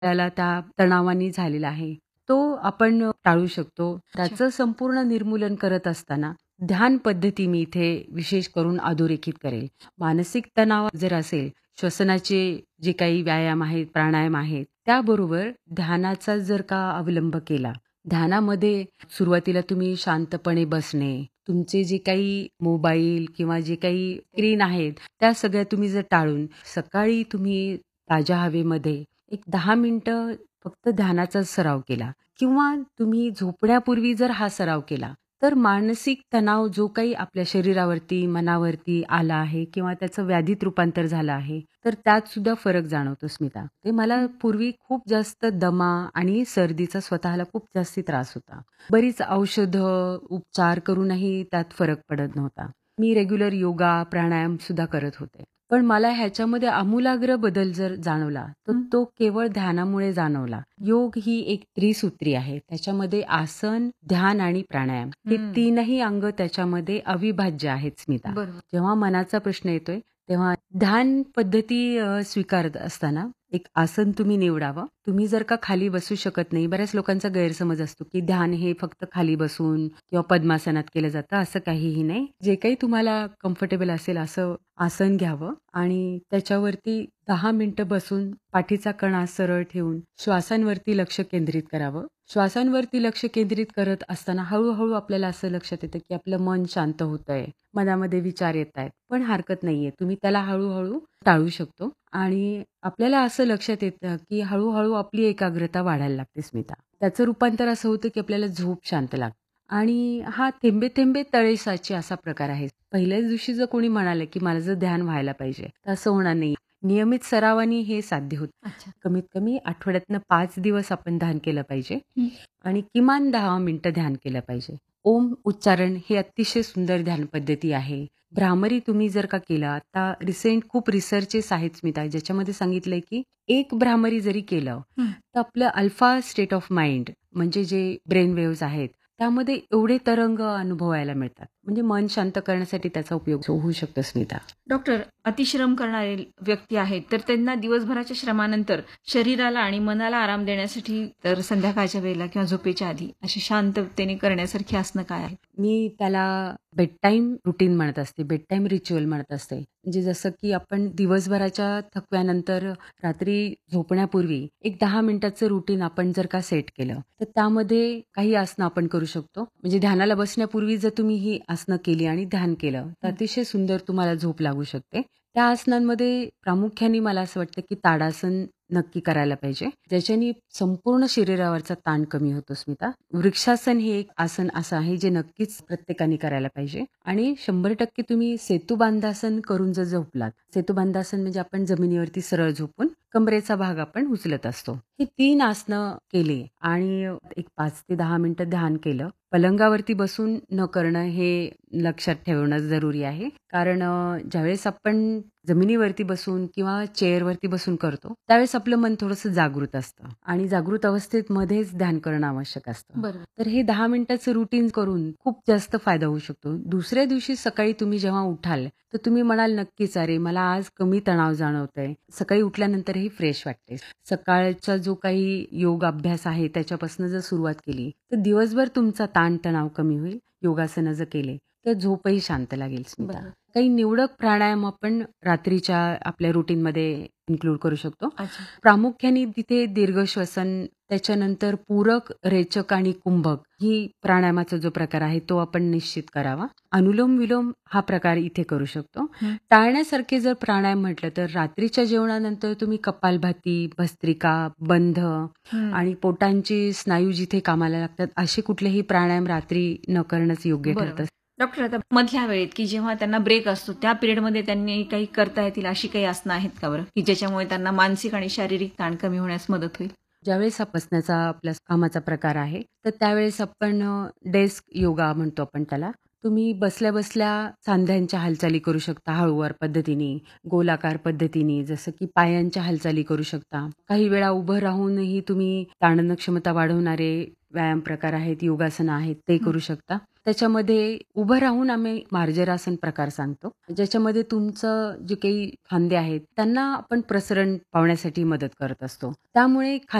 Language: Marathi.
त्याला त्या तणावाने झालेला आहे, तो आपण टाळू शकतो. अच्छा. त्याचं संपूर्ण निर्मूलन करत असताना ध्यान पद्धती मी इथे विशेष करून अधोरेखित करेल. मानसिक तणाव जर असेल, श्वसनाचे जे काही व्यायाम आहेत, प्राणायाम आहेत, त्याबरोबर ध्यानाचा जर का अवलंब केला. ध्यानामध्ये सुरुवातीला तुम्ही शांतपणे बसणे, तुमचे जे काही मोबाईल किंवा जे काही स्क्रीन आहेत, त्या सगळ्या तुम्ही जर टाळून सकाळी तुम्ही ताज्या हवेमध्ये एक 10 मिनिटं फक्त ध्यानाचा सराव केला किंवा तुम्ही झोपण्यापूर्वी जर हा सराव केला, तर मानसिक तणाव जो काही आपल्या शरीरावरती, मनावरती आला आहे किंवा त्याचं व्याधीत रूपांतर झालं आहे, तर त्यात सुद्धा फरक जाणवतो स्मिता. ते मला पूर्वी खूप जास्त दमा आणि सर्दीचा स्वतःला खूप जास्ती त्रास होता. बरीच औषधं, उपचार करूनही त्यात फरक पडत नव्हता. मी रेग्युलर योगा, प्राणायाम सुद्धा करत होते. पण मला ह्याच्यामध्ये आमूलाग्र बदल जर जाणवला, तर तो केवळ ध्यानामुळे जाणवला. योग ही एक त्रिसूत्री आहे. त्याच्यामध्ये आसन, ध्यान आणि प्राणायाम हे तीनही अंग त्याच्यामध्ये अविभाज्य आहेत स्मिता. बरोबर. जेव्हा मनाचा प्रश्न येतोय, तेव्हा ध्यान पद्धती स्वीकारत असताना एक आसन तुम्ही निवडावं. तुम्ही जर का खाली बसू शकत नाही, बऱ्याच लोकांचा गैरसमज असतो, की ध्यान हे फक्त खाली बसून किंवा पद्मासनात केलं जातं, असं काहीही नाही. जे काही तुम्हाला कम्फर्टेबल असेल असं आसन घ्यावं आणि त्याच्यावरती 10 मिनिटं बसून पाठीचा कणा सरळ ठेवून श्वासांवरती लक्ष केंद्रित करावं. श्वासांवरती लक्ष केंद्रित करत असताना हळूहळू आपल्याला असं लक्षात येतं, की आपलं मन शांत होतंय, मनामध्ये विचार येत आहेत. पण हरकत नाहीये, तुम्ही त्याला हळूहळू टाळू शकतो आणि आपल्याला असं लक्षात येतं, की हळूहळू आपली एकाग्रता वाढायला लागते स्मिता. त्याचं रूपांतर असं होतं, की आपल्याला झोप शांत लागते. आणि हा थेंबे थेंबे तळे साचे असा प्रकार आहे. पहिल्याच दिवशी जर कोणी म्हणालं, की माझं ध्यान व्हायला पाहिजे, तर असं होणार नाही. नियमित सरावाने हे साध्य होतं. अच्छा. कमीत कमी आठवड्यातनं 5 दिवस आपण ध्यान केलं पाहिजे आणि किमान 10 मिनिटं ध्यान केलं पाहिजे. ओम उच्चारण ही अतिशय सुंदर ध्यान पद्धती आहे. भ्रामरी तुम्ही जर का केलं, आता रिसेंट खूप रिसर्चेस आहेत स्मिता, ज्याच्यामध्ये सांगितलंय, की एक भ्रामरी जरी केलं, तर आपलं अल्फा स्टेट ऑफ माइंड म्हणजे जे ब्रेन वेव्हज आहेत, त्यामध्ये एवढे तरंग अनुभवायला मिळतात. म्हणजे मन शांत करण्यासाठी त्याचा उपयोग होऊ शकतो स्मिता. डॉक्टर, अतिश्रम करणारे व्यक्ती आहेत, तर त्यांना दिवसभराच्या श्रमानंतर शरीराला आणि मनाला आराम देण्यासाठी तर संध्याकाळच्या वेळेला किंवा झोपेच्या आधी अशी शांततेने करण्यासारखी आसनं काय आहे? मी त्याला बेड टाईम रुटीन म्हणत असते, बेड टाईम रिच्युअल म्हणत असते. म्हणजे जसं की आपण दिवसभराच्या थकव्यानंतर रात्री झोपण्यापूर्वी एक 10 मिनिटाचं रुटीन आपण जर का सेट केलं, तर त्यामध्ये काही आसनं आपण करू शकतो. म्हणजे ध्यानाला बसण्यापूर्वी जर तुम्ही ही आसनं केली आणि ध्यान केलं, तर अतिशय सुंदर तुम्हाला झोप लागू शकते. त्या आसनांमध्ये प्रामुख्याने मला असं वाटतं, की ताडासन नक्की करायला पाहिजे, ज्याच्याने संपूर्ण शरीरावरचा ताण कमी होतो स्मिता. वृक्षासन हे एक आसन असं आहे जे नक्कीच प्रत्येकाने करायला पाहिजे आणि 100% तुम्ही सेतुबांधासन करून जर झोपलात, सेतुबांधासन म्हणजे आपण जमिनीवरती सरळ झोपून कमरेचा भाग आपण उचलत असतो. ही 3 आसनं केली आणि एक 5 ते 10 मिनिटं ध्यान केलं. पलंगावरती बसून न करणं हे लक्षात ठेवणं जरुरी आहे. कारण ज्यावेळेस आपण जमिनीवरती बसून किंवा चेअरवरती बसून करतो, त्यावेळेस आपलं मन थोडंसं जागृत असतं आणि जागृत अवस्थेत मध्येच ध्यान करणं आवश्यक असतं. बरोबर. तर हे 10 मिनिटाचं रुटीन करून खूप जास्त फायदा होऊ शकतो. दुसऱ्या दिवशी सकाळी तुम्ही जेव्हा उठाल, तर तुम्ही म्हणाल नक्कीच, अरे मला आज कमी तणाव जाणवतोय. सकाळी उठल्यानंतरही फ्रेश वाटते. सकाळचा जो काही योग अभ्यास आहे त्याच्यापासून जर सुरुवात केली, तर दिवसभर तुमचा ताण-तणाव कमी होईल. योगासनं जर केले, तर झोपही शांत लागेल स्मिता. बरोबर. काही निवडक प्राणायाम आपण रात्रीच्या आपल्या रुटीनमध्ये इन्क्लूड करू शकतो. अच्छा. प्रामुख्याने तिथे दीर्घ श्वसन, त्याच्यानंतर पूरक, रेचक आणि कुंभक ही प्राणायामाचा जो प्रकार आहे तो आपण निश्चित करावा. अनुलोम विलोम हा प्रकार इथे करू शकतो. टाळण्यासारखे जर प्राणायाम म्हटलं तर रात्रीच्या जेवणानंतर तुम्ही कपालभाती, भस्त्रिका, बंध आणि पोटांचे स्नायू जिथे कामाला लागतात असे कुठलेही प्राणायाम रात्री न करणंच योग्य बरोबर. ठरतं. डॉक्टर, आता मधल्या वेळेत की जेव्हा त्यांना ब्रेक असतो त्या पिरियडमध्ये त्यांनी काही करता येतील अशी काही आसनं आहेत का बरं, की ज्याच्यामुळे त्यांना मानसिक आणि शारीरिक ताण कमी होण्यास मदत होईल? ज्यावेळेस हा बसण्याचा आपल्या कामाचा प्रकार आहे, तर त्यावेळेस आपण डेस्क योगा म्हणतो आपण त्याला. तुम्ही बसल्या-बसल्या सांध्यांच्या हालचाली करू शकता हळूवार पद्धतीने, गोलाकार पद्धतीने, जसं की पायांच्या हालचाली करू शकता. काही वेळा उभं राहूनही तुम्ही ताणन क्षमता वाढवणारे व्यायाम प्रकार आहेत, योगासनं आहेत, ते करू शकता. त्याच्यामध्ये उभं राहून आम्ही मार्जरासन प्रकार सांगतो, ज्याच्यामध्ये तुमचं जे काही खांदे आहेत त्यांना आपण प्रसरण पावण्यासाठी मदत करत असतो. त्यामुळे